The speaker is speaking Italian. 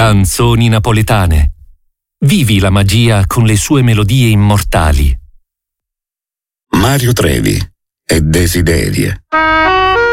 Canzoni napoletane. Vivi la magia con le sue melodie immortali. Mario Trevi e Desiderie.